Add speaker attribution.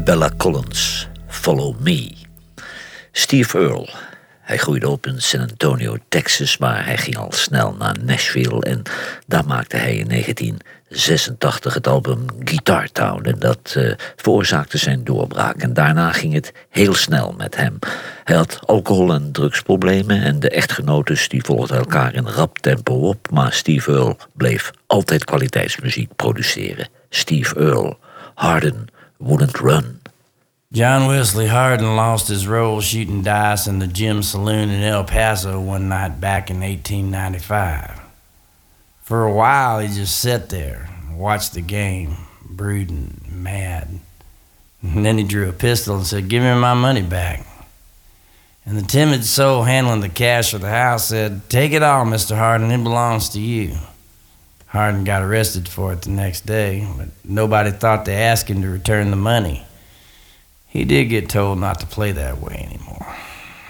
Speaker 1: Bella Collins, Follow Me. Steve Earle. Hij groeide op in San Antonio, Texas, maar hij ging al snel naar Nashville en daar maakte hij in 1986 het album Guitar Town en dat veroorzaakte zijn doorbraak. En daarna ging het heel snel met hem. Hij had alcohol- en drugsproblemen en de echtgenotes die volgden elkaar in rap tempo op, maar Steve Earle bleef altijd kwaliteitsmuziek produceren. Steve Earle, Harden Wouldn't Run.
Speaker 2: John Wesley Hardin lost his role shooting dice in the Gym Saloon in El Paso one night back in 1895. For a while, he just sat there and watched the game, brooding, mad. And then he drew a pistol and said, "Give me my money back." And the timid soul handling the cash for the house said, "Take it all, Mr. Hardin, it belongs to you." Hardin got arrested for it the next day, but nobody thought to ask him to return the money. He did get told not to play that way anymore.